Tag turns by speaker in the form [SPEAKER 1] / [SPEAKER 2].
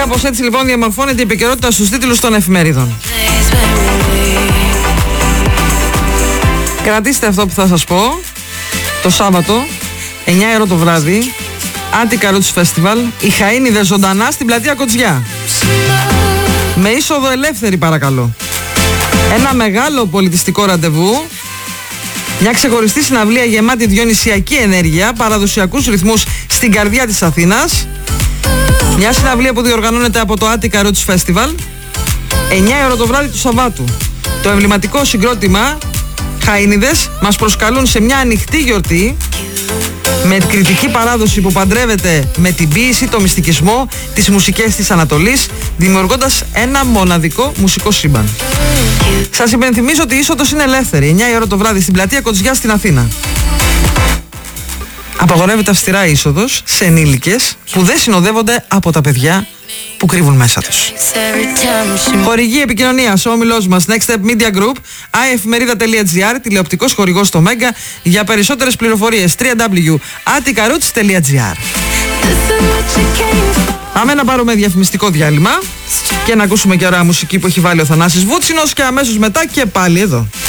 [SPEAKER 1] κάπως έτσι λοιπόν διαμορφώνεται η επικαιρότητα στους τίτλους των εφημερίδων. Κρατήστε αυτό που θα σας πω. Το Σάββατο 9 ώρα το βράδυ, Attica Roots Festival, οι Χαΐνιδες ζωντανά στην πλατεία Κοτζιά, με είσοδο ελεύθερη παρακαλώ. Ένα μεγάλο πολιτιστικό ραντεβού, μια ξεχωριστή συναυλία γεμάτη διονυσιακή ενέργεια, παραδοσιακούς ρυθμούς στην καρδιά της Αθήνας. Μια συναυλία που διοργανώνεται από το Attica Roots Festival, 9 ώρα το βράδυ του Σαββάτου. Το εμβληματικό συγκρότημα Χαΐνιδες μας προσκαλούν σε μια ανοιχτή γιορτή με κριτική παράδοση που παντρεύεται με την ποίηση, το μυστικισμό, τις μουσικές της Ανατολής, δημιουργώντας ένα μοναδικό μουσικό σύμπαν. Σας υπενθυμίζω ότι η είσοδος είναι ελεύθερη, 9 η ώρα το βράδυ στην πλατεία Κοτζιά στην Αθήνα. Απαγορεύεται αυστηρά η είσοδος σε ενήλικες που δεν συνοδεύονται από τα παιδιά που κρύβουν μέσα τους. Χορηγή επικοινωνίας ο όμιλός μας Next Step Media Group, iefmerida.gr, τηλεοπτικός χορηγός στο Μέγκα. Για περισσότερες πληροφορίες www.atticaroots.gr. Πάμε να πάρουμε διαφημιστικό διάλειμμα και να ακούσουμε και ωραία μουσική που έχει βάλει ο Θανάσης Βούτσινος και αμέσως μετά και πάλι εδώ.